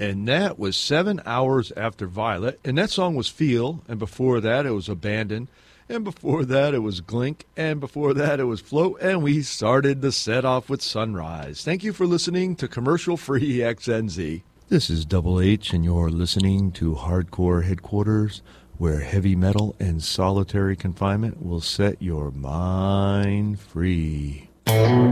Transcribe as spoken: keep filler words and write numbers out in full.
And that was seven hours after Violet. And that song was Feel. And before that, it was Abandon. And before that, it was Glink. And before that, it was Float. And we started the set off with Sunrise. Thank you for listening to Commercial Free X N Z. This is Double H, and you're listening to Hardcore Headquarters, where heavy metal and solitary confinement will set your mind free.